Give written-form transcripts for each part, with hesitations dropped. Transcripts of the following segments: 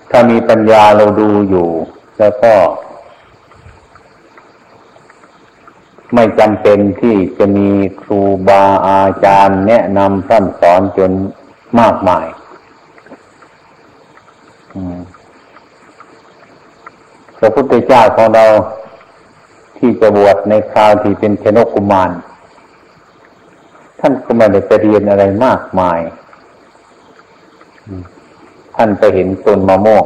ถ้ามีปัญญาเราดูอยู่แล้วก็ไม่จำเป็นที่จะมีครูบาอาจารย์แนะนำพร่ำสอนจนมากมายพระพุทธเจ้าของเราที่จะบวชในคราวที่เป็นชนกกุมารท่านก็ไม่ได้ไปเรียนอะไรมากมายท่านไปเห็นต้นมะม่วง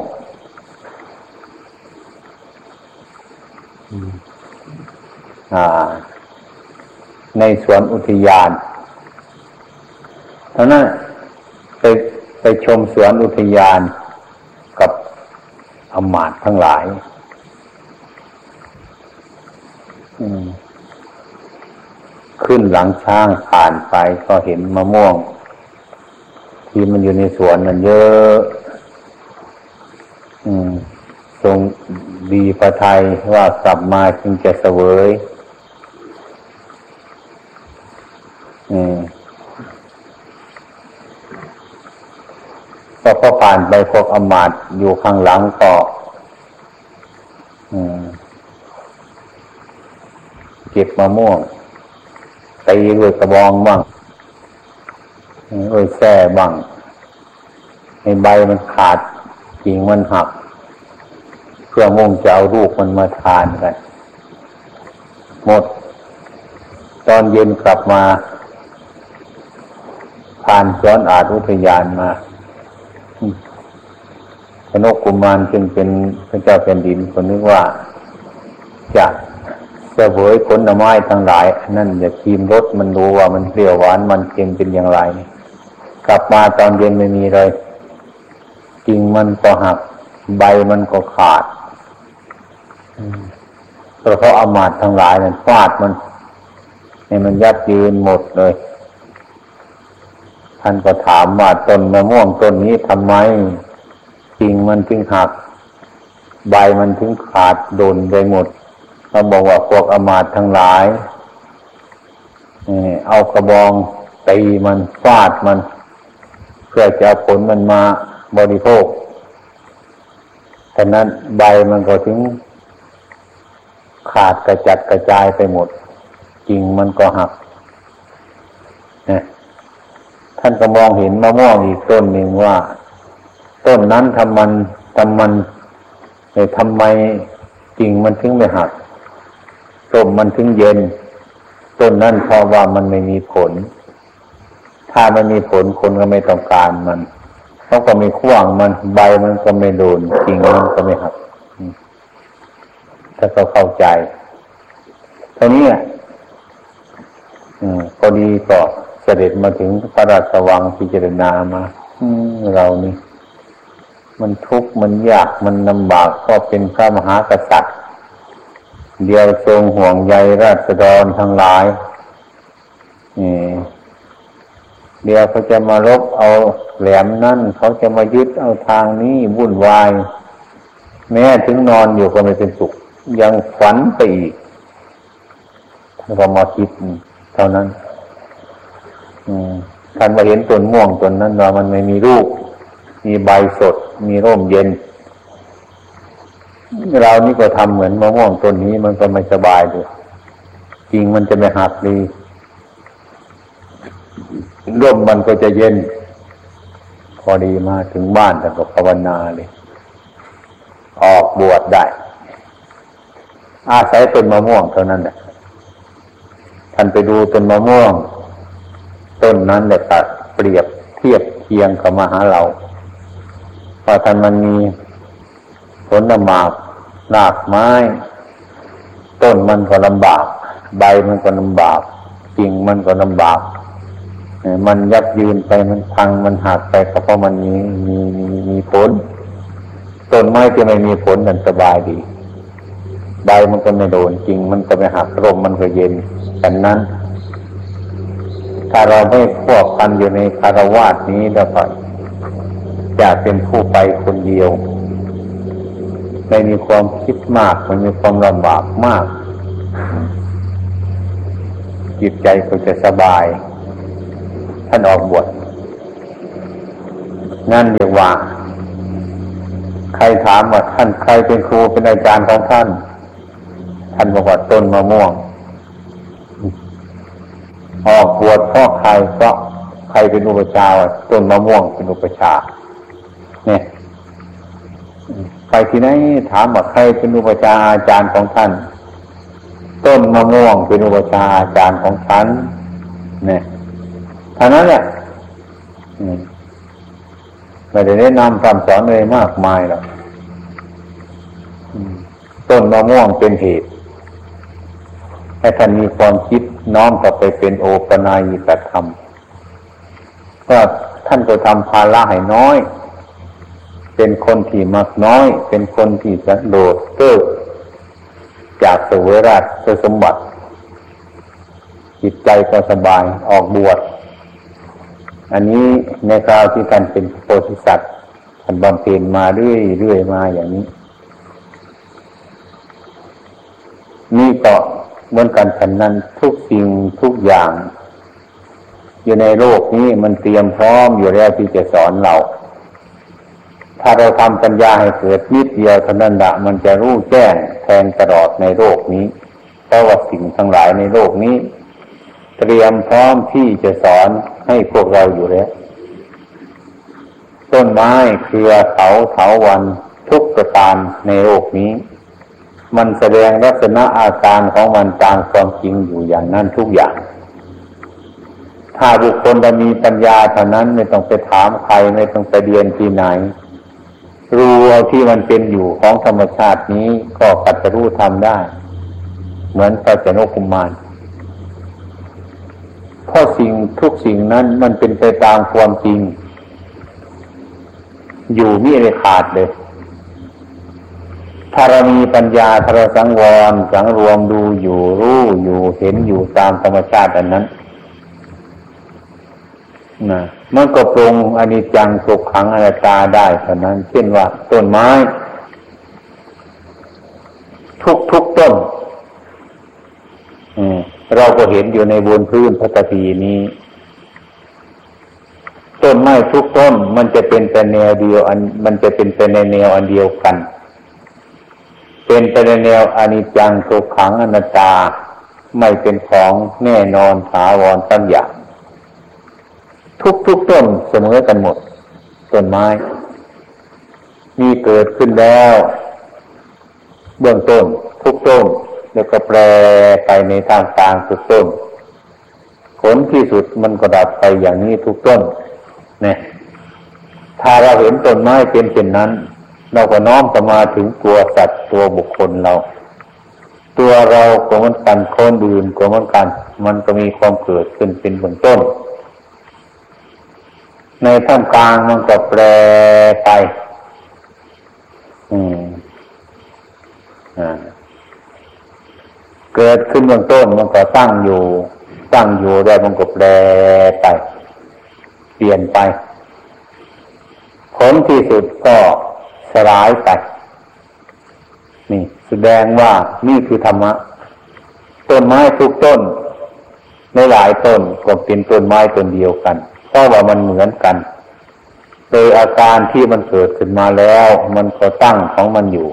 ในสวนอุทยานตอนนั้นไปชมสวนอุทยานกับอมาตย์ทั้งหลายขึ้นหลังช้างผ่านไปก็เห็นมะม่วงที่มันอยู่ในสวนนั้นเยอะทรงดีพระทัยว่ากลับมาจึงจะเสวยพอผ่านไปพวกอมาตย์อยู่ข้างหลังก็เก็บมะม่วงตีด้วยกระบองบ้างแส้บ้างให้ใบมันขาดกิ่งมันหักเพื่อมุ่งจะเอาลูกมันมาทานกันหมดตอนเย็นกลับมาผ่านสวนอาจอุทยานมาชนกกุมารจึงเป็นพระเจ้าแผ่นดินคนนึกว่าจะเสวยผลไม้ทั้งหลายนั่นอย่าชิมรสมันดูว่ามันเปรี้ยวหวานมันเค็มเป็นอย่างไรกลับมาตอนเย็นไม่มีเลยกิ่งมันก็หักใบมันก็ขาดเพราะอมาตย์ทั้งหลายนั้นฟาดมันให้มันยับยืนหมดเลยท่านก็ถามว่าต้นมะม่วงต้นนี้ทำไมกิ่งมันถึงหักใบมันถึงขาดโดนไปหมดเขาบอกว่าพวกอมาตย์ทั้งหลายเอากระบองตีมันฟาดมันเพื่อจะเอาผลมันมาบริโภคฉะนั้นใบมันก็ถึงขาดกระจัดกระจายไปหมดกิ่งมันก็หักท่านก็มองเห็นมะม่วงอีกต้นหนึ่งว่าต้นนั้นทำไมกิ่งมันถึงไม่หักต้นมันถึงเย็นต้นนั้นเพราะว่ามันไม่มีผลถ้ามันมีผลคนก็ไม่ต้องการมันเขาก็ไม่ขว้างมันใบมันก็ไม่โดนกิ่งมันก็ไม่หักถ้าเขาเข้าใจเท่านี้พอดีก็เสด็จมาถึงพระราชวังพิจารณามาเรานี่มันทุกข์มันยากมันลำบากก็เป็นพระมหากษัตริย์เดียวทรงห่วงใยราษฎรทั้งหลายเดี๋ยวเขาจะมารบเอาแหลมนั่นเขาจะมายึดเอาทางนี้วุ่นวายแม้ถึงนอนอยู่ก็ไม่เป็นสุขยังฝันไปอีกท่านก็มาคิดเท่านั้นท่านมาเห็นต้นม่วงต้นนั้นว่ามันไม่มีลูกมีใบสดมีร่มเย็นเรานี่ก็ทำเหมือนมะม่วงต้นนี้มันก็ไม่สบายด้วยจริงมันจะไม่หักดีร่มมันก็จะเย็นพอดีมาถึงบ้านแต่ก็ภาวนาเลยออกบวชได้อาศัยต้นมะม่วงเท่านั้นแหละท่านไปดูต้นมะม่วงต้นนั้นแหละตัดเปรียบเทียบเคียงกับมาหาเราเพราะท่านมันมีผลหมากรากไม้ต้นมันก็ลำบากใบมันก็ลำบากกิ่งมันก็ลำบากมันยับยืนไปมันพังมันหักไปก็เพราะมันมีผลต้นไม้ที่ไม่มีผลนั่นสบายดีใบมันก็ไม่โดนกิ่งมันก็ไม่หักร่มมันก็เย็นฉะนั้นถ้าเราไม่ควบกันอยู่ในคฤหัสถ์นี้แล้วก็จะเป็นผู้ไปคนเดียวไม่มีความคิดมากไม่มีความลำบากมากจิตใจก็จะสบายท่านออกบวชนั่นเรียกว่าครถามว่าท่านใครเป็นครูเป็นอาจารย์ของท่านท่านบอกว่าต้นมะม่วงออกบวชเพราะใครเพราะใครเป็นอุปชฌาย์ต้นมะม่วงเป็นอุปชฌาย์เนี่ยไปที่ไหนถามว่าใครเป็นอุปชฌาย์อาจารย์ของท่านต้นมะม่วงเป็นอุปชฌาย์อาจารย์ของฉันเนี่ยเท่านั้นแหละไม่ได้แนะนำคำสอนเลยมากมายหรอกต้นมะม่วงเป็นเหตุให้ท่านมีความคิดน้อมเข้าไปเป็นโอปนายกธรรมว่าท่านก็ทำภาระให้น้อยเป็นคนที่มักน้อยเป็นคนที่สันโดษเก้อจากเสวยราชสมบัติจิตใจก็สบายออกบวชอันนี้ในคราวที่ท่านเป็นโพธิสัตว์ท่านบำเพ็ญมาเรื่อยๆมาอย่างนี้นี่ก็เหมือนกันฉะนั้นทุกสิ่งทุกอย่างอยู่ในโลกนี้มันเตรียมพร้อมอยู่แล้วที่จะสอนเราถ้าเราทำปัญญาให้เกิดนิดเดียวเท่านั้นละมันจะรู้แจ้งแทงตลอดในโลกนี้เพราะว่าสิ่งทั้งหลายในโลกนี้เตรียมพร้อมที่จะสอนให้พวกเราอยู่แล้วต้นไม้เครือเถาวัลย์ทุกประการในโลกนี้มันแสดงลักษณะอาการของมันตามความจริงอยู่อย่างนั้นทุกอย่างถ้าบุคคลจะมีปัญญาเท่านั้นไม่ต้องไปถามใครไม่ต้องไปเรียนที่ไหนรู้เอาที่มันเป็นอยู่ของธรรมชาตินี้ก็ปัจจุรู้ทำได้เหมือนพระเจ้ากุมารเพราะสิ่งทุกสิ่งนั้นมันเป็นไปตามความจริงอยู่มิได้ขาดเลยถ้าเรามีปัญญาถ้าเราสังวรสังรวมดูอยู่รู้อยู่เห็นอยู่ตามธรรมชาติอันนั้นนะมันก็ปรุงอนิจจังทุกขังอนัตตาได้เท่านั้นเช่นว่าต้นไม้ทุกต้นเราก็เห็นอยู่ในบนพื้นพระตพีนี้ต้นไม้ทุกต้นมันจะเป็นแต่แนวเดียวมันจะเป็นแต่ในแนวอันเดียวกันเป็นไปในแนวอนิจจังทุกขังอนัตตาไม่เป็นของแน่นอนถาวรสักอย่างทุกต้นเสมอกันหมดต้นไม้มีเกิดขึ้นแล้วเบื้องต้นทุกต้นแล้วก็แปรไปในทางกลางทุกต้นผลที่สุดมันก็ดับไปอย่างนี้ทุกต้นเนี่ยถ้าเราเห็นต้นไม้เป็นเช่นนั้นเราก็น้อมเข้ามาถึงตัวสัตว์ตัวบุคคลเราตัวเราก็เหมือนกันคนอื่นก็เหมือนกันมันก็มีความเกิดขึ้นเป็นเบื้องต้นในท่ามกลางมันก็แปรไปเกิดขึ้นเบื้องต้นมันก็ตั้งอยู่แล้วมันก็แปรไปเปลี่ยนไปผลที่สุดก็สลายไปนี่แสดงว่านี่คือธรรมะต้นไม้ทุกต้นในหลายต้นก็เป็นต้นไม้ต้นเดียวกันเพราะว่ามันเหมือนกันโดยอาการที่มันเกิดขึ้นมาแล้วมันก็ตั้งของมันอยู่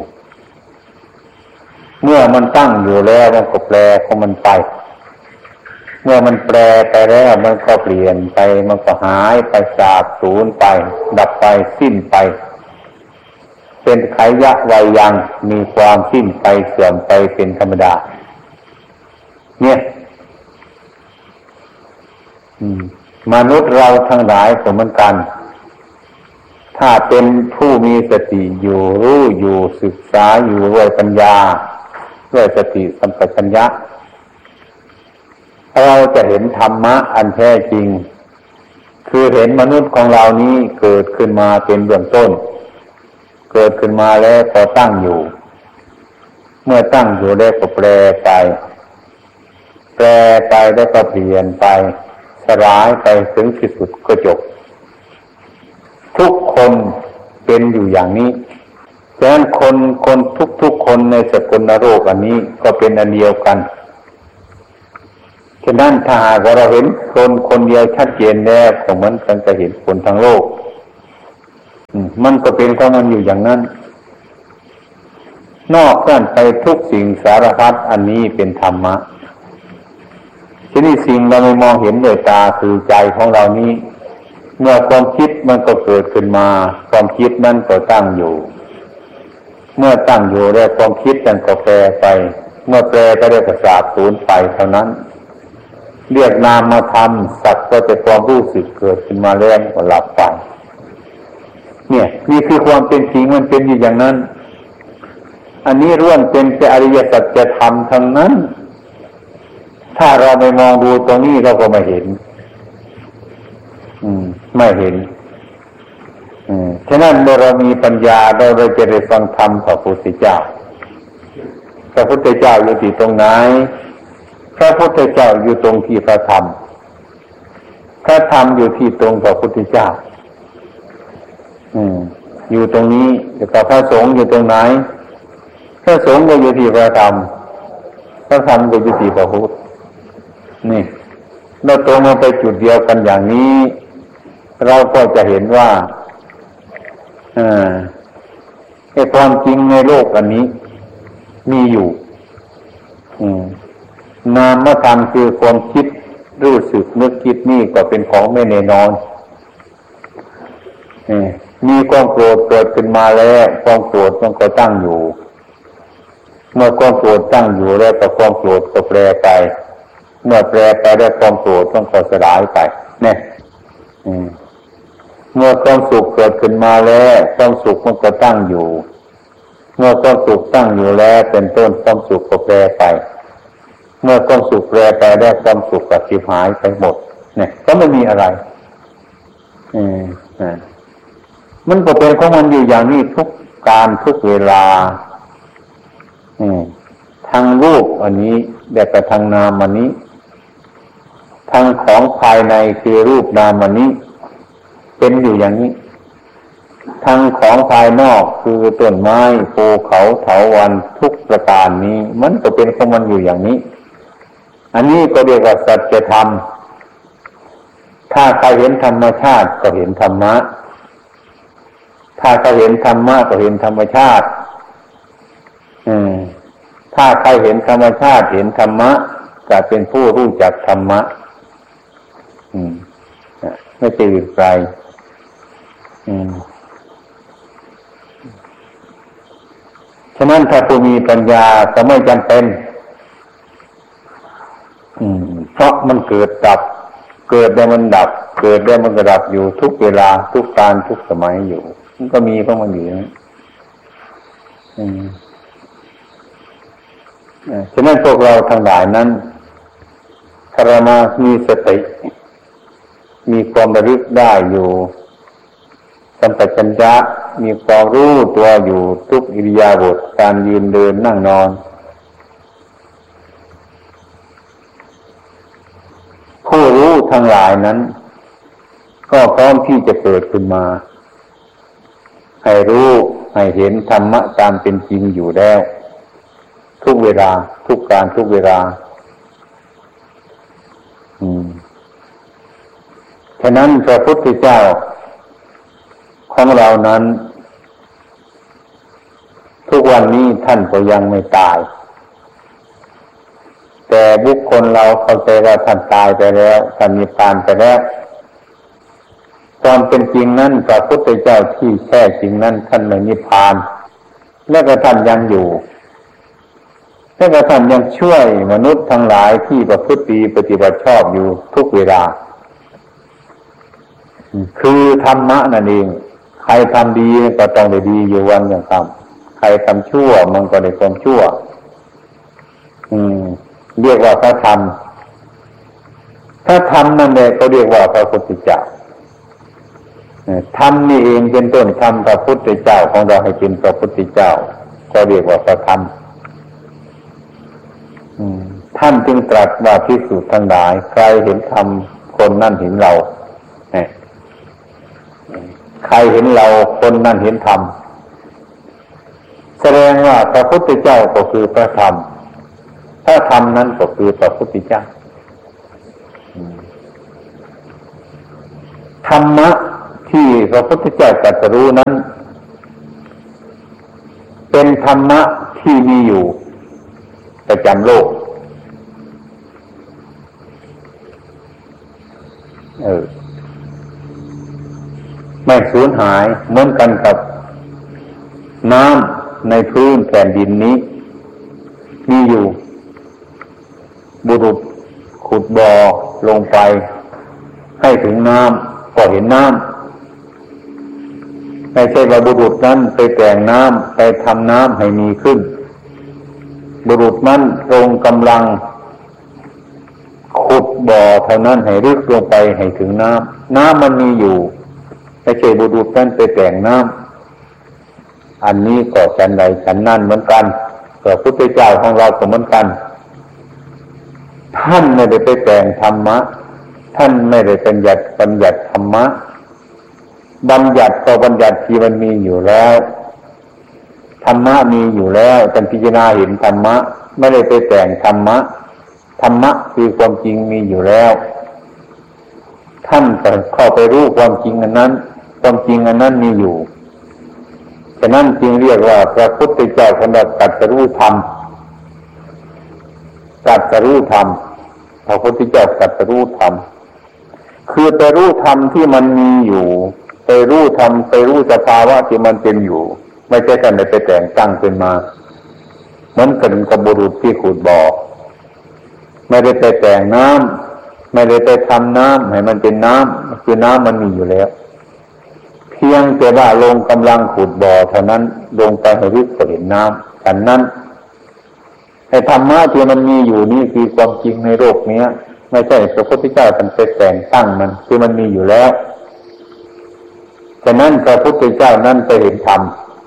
เมื่อมันตั้งอยู่แล้วมันก็แปรของมันไปเมื่อมันแปรไปแล้วมันก็เปลี่ยนไปมันก็หายไปสาบสูญไปดับไปสิ้นไปเป็นไขยะวัยยังมีความสิ้นไปเสื่อมไปเป็นธรรมดาเนี่ยมนุษย์เราทั้งหลายก็เหมือนกันถ้าเป็นผู้มีสติอยู่รู้อยู่ศึกษาอยู่ด้วยปัญญาด้วยสติสัมปชัญญะเราจะเห็นธรรมะอันแท้จริงคือเห็นมนุษย์ของเรานี้เกิดขึ้นมาเป็นเบื้องต้นเกิดขึ้นมาแล้วพอตั้งอยู่เมื่อตั้งอยู่แล้วก็แปรไปแล้วก็เปลี่ยนไปสลายไปถึงที่สุดก็จบทุกคนเป็นอยู่อย่างนี้ฉะนั้นคนทุกคนในสกลโลกอันนี้ก็เป็นอันเดียวกันฉะนั้นถ้าหากเราเห็นคนเดียวชัดเจนแล้วก็เหมือนกันจะเห็นคนทั้งโลกมันก็เป็นของมันอยู่อย่างนั้นนอกนั้นไปทุกสิ่งสารพัดอันนี้เป็นธรรมะทีนี้สิ่งเราไม่มองเห็นด้วยตาคือใจของเรานี้เมื่อความคิดมันก็เกิดขึ้นมาความคิดนั้นก็ตั้งอยู่เมื่อตั้งอยู่แล้วความคิดนั้นก็แปรไปเมื่อแปรก็ได้กระสาบสูญไปเท่านั้นเรียกนามธรรมสักก็แต่ความรู้สึกเกิดขึ้นมาแล้วก็หลับไปเนี่ยนี่คือความเป็นจริงมันเป็นอยู่อย่างนั้นอันนี้ล้วนเป็นแต่อริยสัจธรรมทั้งนั้นถ้าเราไม่มองดูตรงนี้เราก็ไม่เห็นไม่เห็นฉะนั้นเมื่อเรามีปัญญาเราจะได้ฟังธรรมของพระพุทธเจ้าพระพุทธเจ้าอยู่ที่ตรงไหนพระพุทธเจ้าอยู่ตรงที่พระธรรมพระธรรมอยู่ที่ตรงพระพุทธเจ้าอยู่ตรงนี้แต่พระสงฆ์อยู่ตรงไหนพระสงฆ์ก็อยู่ที่พระธรรมพระธรรมก็อยู่ที่พระพุทธนี่เราตรงมาไปจุดเดียวกันอย่างนี้เราก็จะเห็นว่าไอ้ความจริงในโลกอันนี้มีอยู่นามธรรมคือความคิดรู้สึกนึกคิดนี่ก็เป็นของไม่แน่นอนมีความโกรธเกิดขึ้นมาแล้วความโกรธมันก็ตั้งอยู่เมื่อความโกรธตั้งอยู่แล้วก็ความโกรธก็แปรไปเมื่อแปรไปแล้วความโกรธต้องก็สลายไปเนี่ยเมื่อความสุขเกิดขึ้นมาแล้วความสุขมันก็ตั้งอยู่เมื่อความสุขตั้งอยู่แล้วเป็นต้นความสุขก็แปรไปเมื่อความสุขแปรไปแล้วความสุขก็สิบหายไปหมดเนี่ยก็ไม่มีอะไรมันก็เป็นของมันอยู่อย่างนี้ทุกการทุกเวลาทางรูปอันนี้แต่กับทางนามอันนี้ทางของภายในคือรูปนามอันนี้เป็นอยู่อย่างนี้ทางของภายนอกคือต้นไม้ภูเขาเถาวัลย์ทุกประการนี้มันก็เป็นของมันอยู่อย่างนี้อันนี้ก็เรียกว่าสัจธรรมถ้าใครเห็นธรรมชาติก็เห็นธรรมะถ้าใครเห็นธรรมะก็เห็นธรรมชาติถ้าใครเห็นธรรมชาติเห็นธรรมะจะเป็นผู้รู้จักธรรมะไม่ใช่อื่นไกลฉะนั้นถ้าผู้มีปัญญาก็ไม่จำเป็นเพราะมันเกิดดับเกิดแล้วมันดับเกิดแล้วมันก็ดับอยู่ทุกเวลาทุกการทุกสมัยอยู่มันก็มีของมันอยู่นะฉะนั้นพวกเราทั้งหลายนั้นถ้าเรามามีสติมีความระลึกได้อยู่สัมปชัญญะมีความรู้ตัวอยู่ทุกอิริยาบถการยืนเดินนั่งนอนผู้รู้ทั้งหลายนั้นก็พร้อมที่จะเกิดขึ้นมาให้รู้ให้เห็นธรรมะตามเป็นจริงอยู่แล้วทุกเวลาทุกการทุกเวลาฉะนั้นพระพุทธเจ้าของเรานั้นทุกวันนี้ท่านก็ยังไม่ตายแต่บุคคลเราเข้าใจว่าท่านตายไปแล้วท่านนิพพานไปแล้วความเป็นจริงนั้นพระพุทธเจ้าที่แท้จริงนั้นท่านไม่นิพพานและก็ท่านยังอยู่และก็ท่านยังช่วยมนุษย์ทั้งหลายที่ประพฤติดีปฏิบัติชอบอยู่ทุกเวลาคือธรรมะนั่นเองใครทำดีก็ต้องได้ดีอยู่วันอย่างค่ำใครทำชั่วมันก็ได้ความชั่วเรียกว่าพระธรรมถ้าธรรมนั่นแหละก็เรียกว่าพระพุทธเจ้าธรรมนี่เองเป็นต้นธรรมพระพุทธเจ้าของเราให้เป็นพระพุทธเจ้าก็เรียกว่าพระธรรมท่านจึงตรัสว่าภิกษุทั้งหลายใครเห็นธรรมคนนั่นเห็นเราใครเห็นเราคนนั่นเห็นธรรมแสดงว่าพระพุทธเจ้าก็คือพระธรรมพระธรรมนั้นก็คือพระพุทธเจ้าธรรมะที่พระพุทธเจ้าตรัสรู้นั้นเป็นธรรมะที่มีอยู่ประจำโลกไม่สูญหายเหมือนกันกับน้ำในพื้นแผ่นดินนี้มีอยู่บุรุษขุดบ่อลงไปให้ถึงน้ำก็เห็นน้ำไม่ใช่ว่าบุรุษนั้นไปแต่งน้ำไปทำน้ำให้มีขึ้นบุรุษนั้นทรงกำลังขุดบ่อเท่านั้นให้ลึกลงไปให้ถึงน้ำน้ำมันมีอยู่ไม่ใช่บุรุษนั้นไปแต่งน้ำอันนี้ก็ฉันใดฉันนั่นเหมือนกันพระพุทธเจ้าของเราก็เหมือนกันท่านไม่ได้ไปแต่งธรรมะท่านไม่ได้บัญญัติธรรมะบัญญัติก็บัญญัติที่มันมีอยู่แล้วธรรมะมีอยู่แล้วท่านพิจารณาเห็นธรรมะไม่ได้ไปแต่งธรรมะธรรมะคือความจริงมีอยู่แล้วท่านก็เข้าไปรู้ความจริงอันนั้นความจริงอันนั้นมีอยู่ฉะนั้นจึงเรียกว่าพระพุทธเจ้าท่านตรัสรู้ธรรมตรัสรู้ธรรมพระพุทธเจ้าตรัสรู้ธรรมคือไปรู้ธรรมที่มันมีอยู่ไปรู้ธรรมไปรู้สภาวะที่มันเป็นอยู่ไม่ใช่ท่านไปแต่งตั้งขึ้นมาเหมือนกันกับบุรุษที่ขุดบ่อไม่ได้ไปแต่งน้ำไม่ได้ไปทำน้ำให้มันเป็นน้ำคือน้ำมันมีอยู่แล้วเพียงแต่ว่าลงกำลังขุดบ่อเท่านั้นลงไปให้ลึกก็เห็นน้ำฉันนั้นให้ธรรมะที่มันมีอยู่นี่คือความจริงในโลกนี้ไม่ใช่พระพุทธเจ้าท่านไปแต่งตั้งมันคือมันมีอยู่แล้วฉะนั้นพระพุทธเจ้านั้นไปเห็นธรรม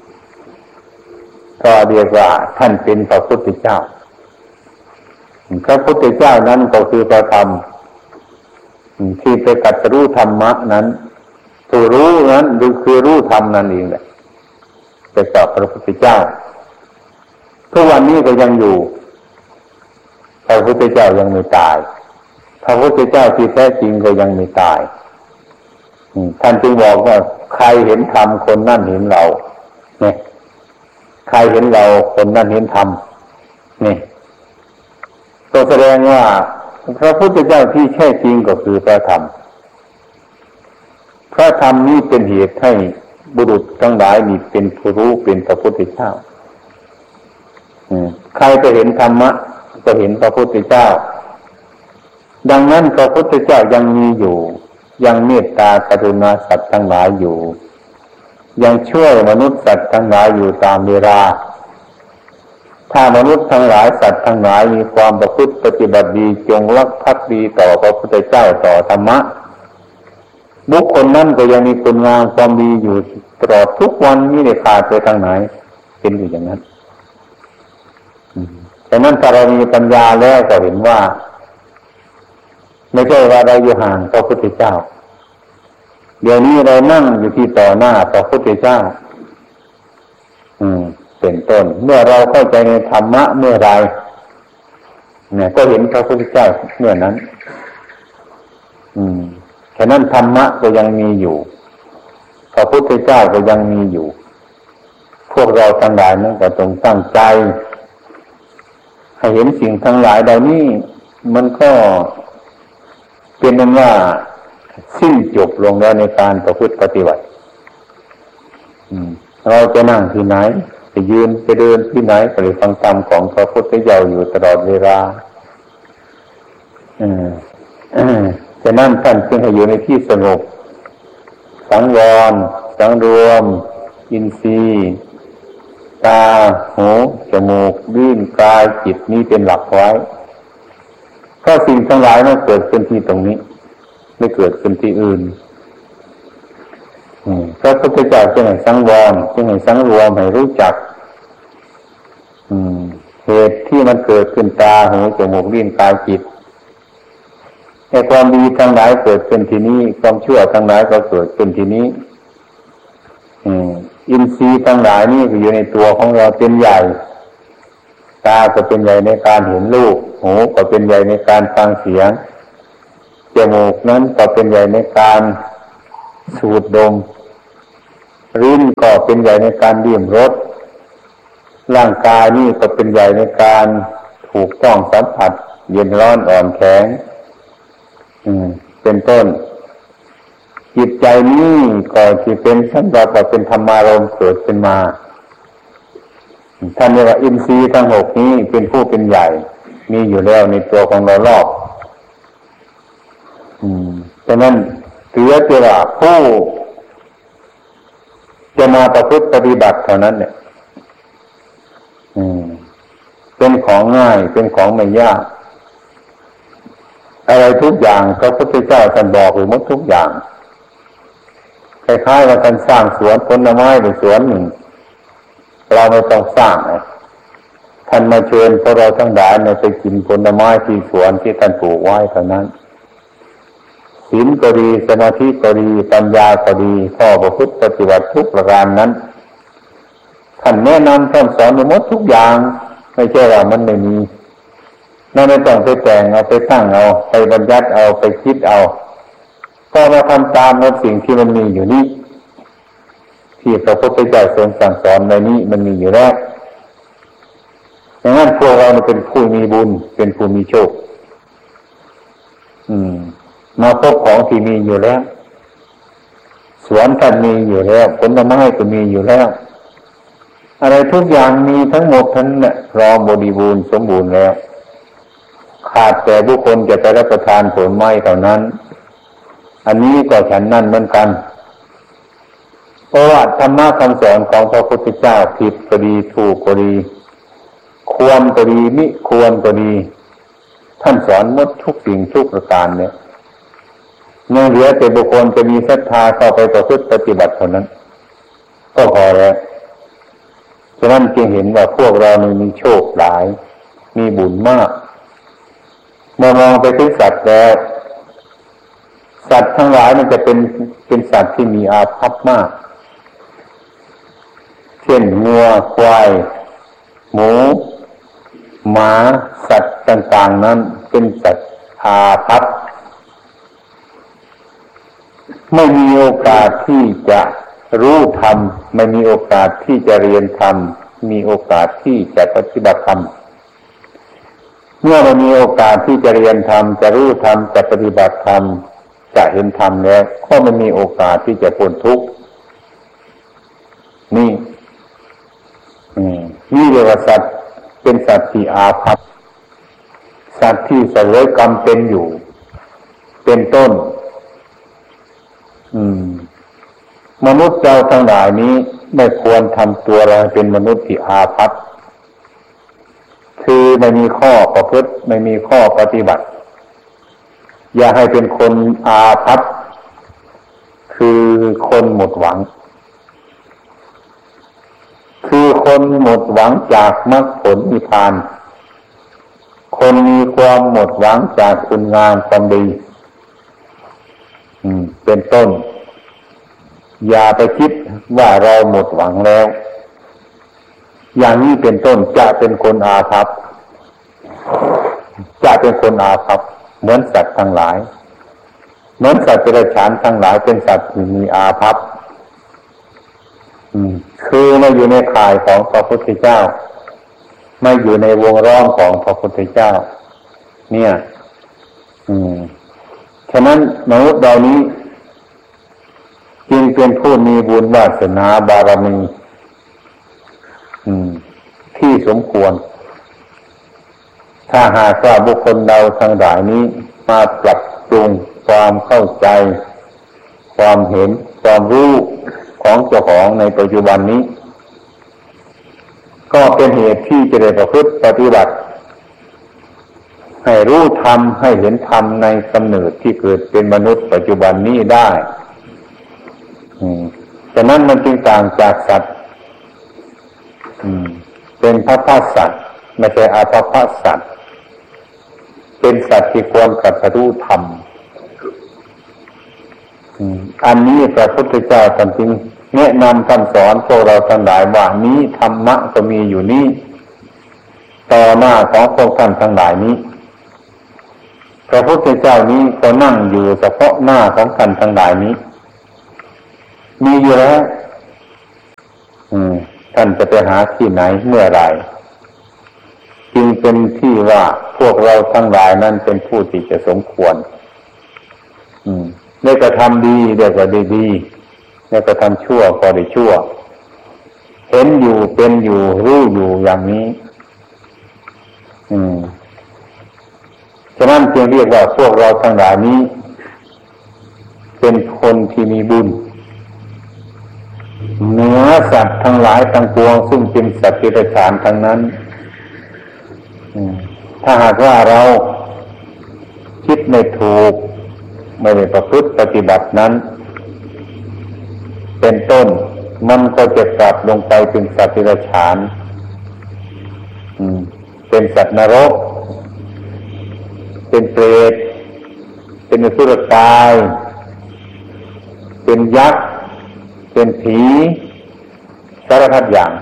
ก็เรียกว่าท่านเป็นพระพุทธเจ้าพระพุทธเจ้านั้นก็คือพระธรรมที่ไปตรัสรู้ธรรมะนั้นผู้รู้นั้นคือรู้ธรรมนั่นเองแหละเป็นพระพุทธเจ้าทุกวันนี้ก็ยังอยู่พระพุทธเจ้ายังไม่ตายพระพุทธเจ้าที่แท้จริงก็ยังไม่ตายท่านจึงบอกว่าใครเห็นธรรมคนนั่นเห็นเราเนี่ยใครเห็นเราคนนั่นเห็นธรรมนี่ก็แสดงว่าพระพุทธเจ้าที่แท้จริงก็คือพระธรรมพระธรรมนี้เป็นเหตุให้บุรุษทั้งหลายมีเป็นผู้รู้เป็นพระพุทธเจ้าใครจะเห็นธรรมะก็เห็นพระพุทธเจ้าดังนั้นพระพุทธเจ้ายังมีอยู่ยังเมตตากรุณาสัตว์ทั้งหลายอยู่ยังช่วยมนุษย์สัตว์ทั้งหลายอยู่ตามเวลาถ้ามนุษย์ทั้งหลายสัตว์ทั้งหลายมีความประพฤติปฏิบัติดีจงรักภักดีต่อพระพุทธเจ้าต่อธรรมะบุคคลนั้นก็ยังมีคุณงามความดีอยู่ตลอดทุกวันไม่ได้ขาดไปทางไหนเป็นอยู่อย่างนั้นแต่นั้นถ้าเรามีปัญญาแล้วก็เห็นว่าไม่ใช่ว่าเราอยู่ห่างพระพุทธเจ้าเดี๋ยวนี้เรานั่งอยู่ที่ต่อหน้าพระพุทธเจ้าเป็นต้นเมื่อเราเข้าใจในธรรมะเมื่อไรเนี่ยก็เห็นพระพุทธเจ้าเมื่อนั้นฉะนั้นธรรมะก็ยังมีอยู่พระพุทธเจ้าก็ยังมีอยู่พวกเราทั้งหลายนั้นก็ต้องตั้งใจให้เห็นสิ่งทั้งหลายเหล่านี้มันก็เป็นนั้นว่าสิ้นจบลงแล้วในการประพฤติปฏิบัติเราจะนั่งที่ไหนจะยืนจะเดินที่ไหนก็ได้ฟังธรรมของพระพุทธเจ้าอยู่ตลอดเวลาฉะนั้นท่านจึงให้อยู่ในที่สงบสังวรสังรวมอินทรีย์ตาหูจมูกลิ้นกายจิตนี้เป็นหลักไว้เพราะสิ่งทั้งหลายนั้นเกิดขึ้นที่ตรงนี้ไม่เกิดขึ้นที่อื่นพระพุทธเจ้าจึงให้สังวรจึงให้สังรวมให้รู้จักเหตุที่มันเกิดขึ้นตาหูจมูกลิ้นกายจิตให้ความดีทั้งหลายเกิดขึ้นที่นี้ความชั่วทั้งหลายก็เกิดขึ้นที่นี้อินทรีย์ทั้งหลายนี่อยู่ในตัวของเราเป็นใหญ่ตาก็เป็นใหญ่ในการเห็นรูปหูก็เป็นใหญ่ในการฟังเสียงจมูกนั้นก็เป็นใหญ่ในการสูดดมลิ้นก็เป็นใหญ่ในการลิ้มรสร่างกายนี่ก็เป็นใหญ่ในการถูกต้องสัมผัสเย็นร้อนอ่อนแข็งเป็นต้นจิตใจนี้ก็ที่เป็นสำหรับว่าเป็นธรรมารมณ์เกิดขึ้นมาท่านเรียกว่าอินทรีย์ทั้งหกนี้เป็นผู้เป็นใหญ่มีอยู่แล้วในตัวของเรารอบฉะนั้นเหลือแต่ว่าผู้จะมาประพฤติปฏิบัติเท่านั้นเนี่ยเป็นของง่ายเป็นของไม่ยากอะไรทุกอย่างพระพุทธเจ้าท่านบอกไว้หมดทุกอย่างคล้ายๆว่าท่านสร้างสวนผลไม้หรือสวนหนึ่งเราไม่ต้องสร้างท่านมาเชิญพวกเราทั้งหลายไปกินผลไม้ที่สวนที่ท่านปลูกไว้เท่านั้นศีลก็ดีสมาธิก็ดีปัญญาก็ดีข้อประพฤติปฏิบัติทุกประการนั้นท่านแนะนำท่านสอนหมดทุกอย่างไม่ใช่ว่ามันไม่มีนั่นไม่ต้องไปแต่งเอาไปตั้งเอาไปบัญญัติเอาไปคิดเอาก็มาทำตามในสิ่งที่มันมีอยู่นี้ที่พระพุทธเจ้าทรงสั่งสอนในนี้มันมีอยู่แล้วอย่างนั้นพวกเราเป็นผู้มีบุญเป็นผู้มีโชคมาพบของที่มีอยู่แล้วสวนท่านมีอยู่แล้วผลไม้ก็มีอยู่แล้วอะไรทุกอย่างมีทั้งหมดทั้งนั้นพร้อมบริบูรณ์สมบูรณ์แล้วขาดแต่บุคคลจะไปรับประทานผลไม้เท่านั้นอันนี้ก็ฉันนั่นเหมือนกันเพราะว่าธรรมะคำสอนของพระพุทธเจ้าผิดก็ดีถูกก็ดีควรก็ดีมิควรก็ดีท่านสอนหมดทุกสิ่งทุกประการเนี่ยยังเหลือแต่บุคคลจะมีศรัทธาเข้าไปประพฤติปฏิบัติเท่านั้นก็พอแล้วฉะนั้นจึงเห็นว่าพวกเรามีโชคหลายมีบุญมากเมื่อมองไปที่สัตว์แล้วสัตว์ทั้งหลายมันจะเป็นสัตว์ที่มีอาภัพมากเช่นงัวควายหมูหมาสัตว์ต่างๆนั้นเป็นสัตว์อาภัพไม่มีโอกาสที่จะรู้ธรรมไม่มีโอกาสที่จะเรียนธรรมมีโอกาสที่จะปฏิบัติธรรมเมื่อไม่มีโอกาสที่จะเรียนธรรมจะรู้ธรรมจะปฏิบัติธรรมจะเห็นธรรมแล้วก็ไม่มีโอกาสที่จะพ้นทุกข์นี่เรียกว่าสัตว์เป็นสัตว์ที่อาภัพสัตว์ที่เสวยกรรมเป็นอยู่เป็นต้นมนุษย์เราทั้งหลายนี้ไม่ควรทำตัวเราเป็นมนุษย์ที่อาภัพคือไม่มีข้อประพฤติไม่มีข้อปฏิบัติอย่าให้เป็นคนอาภัพคือคนหมดหวังคือคนหมดหวังจากมรรคผลนิพพานคนมีความหมดหวังจากคุณงามความดีเป็นต้นอย่าไปคิดว่าเราหมดหวังแล้วอย่างนี้เป็นต้นจะเป็นคนอาภัพจะเป็นคนอาภัพเหมือนสัตว์ทั้งหลายเหมือนสัตว์เดรัจฉานทั้งหลายเป็นสัตว์ที่มีอาภัพคือไม่อยู่ในข่ายของพระพุทธเจ้าไม่อยู่ในวงล้อมของพระพุทธเจ้าเนี่ยฉะนั้นมนุษย์เหล่านี้จึงเป็นผู้มีบุญวาสนาบารมีที่สมควรถ้าหากว่าบุคคลเราทั้งหลายนี้มาปรับปรุงความเข้าใจความเห็นความรู้ของเจ้าของในปัจจุบันนี้ก็เป็นเหตุที่จะได้ประพฤติปฏิบัติให้รู้ธรรมให้เห็นธรรมในกำเนิดที่เกิดเป็นมนุษย์ปัจจุบันนี้ได้ฉะนั้นมันจึงต่างจากสัตว์เป็นพระพาสัตว์ไม่ใช่อาภัพสัตว์เป็นสัตว์ที่ควรตรัสรู้ธรรมอันนี้พระพุทธเจ้าท่านจึงแนะนำคำสอนพวกเราทั้งหลายว่านี้ธรรมะก็มีอยู่นี้ต่อหน้าของพวกท่านทั้งหลายนี้พระพุทธเจ้านี้ก็นั่งอยู่เฉพาะหน้าของท่านทั้งหลายนี้มีอยู่แล้วถ้าท่านจะไปหาที่ไหนเมื่อไรจึงเป็นที่ว่าพวกเราทั้งหลายนั้นเป็นผู้ที่จะสมควรได้กระทำดีได้ก็ได้ดีได้กระทำชั่วก็ได้ชั่วเห็นอยู่เป็นอยู่รู้อยู่อย่างนี้ฉะนั้นจึงเรียกว่าพวกเราทั้งหลายนี้เป็นคนที่มีบุญเหนือสัตว์ทั้งหลายทั้งปวงซึ่งเป็นสัตว์เดรัจฉานทั้งนั้นถ้าหากว่าเราคิดไม่ถูกไม่ได้ประพฤติปฏิบัตินั้นเป็นต้นมันก็จะกลับลงไปเป็นสัตว์เดรัจฉานเป็นสัตว์นรกเป็นเปรตเป็นอสุรกายเป็นยักษ์เป็นผีสารพัดอย่าง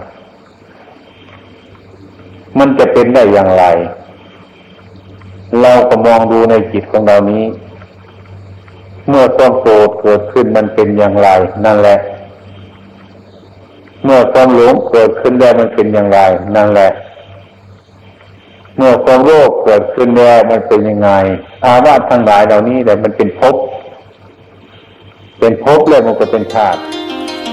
มันจะเป็นได้อย่างไรเราก็มองดูในจิตของเรานี้เมื่อความโกรธเกิดขึ้นมันเป็นอย่างไรนั่นแหละเมื่อความหลงเกิดขึ้นแล้วมันเป็นอย่างไรนั่นแหละเมื่อความโลภเกิดขึ้นแล้วมันเป็นยังไงอาวาสทั้งหลายเหล่านี้แหละมันเป็นภพแล้วมันก็เป็นชาติ